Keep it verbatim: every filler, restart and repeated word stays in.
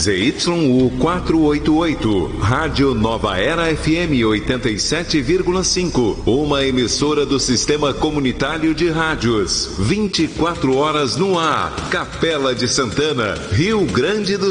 Z Y U quatrocentos e oitenta e oito, Rádio Nova Era F M oitenta e sete vírgula cinco, uma emissora do Sistema Comunitário de Rádios, vinte e quatro horas no ar, Capela de Santana, Rio Grande do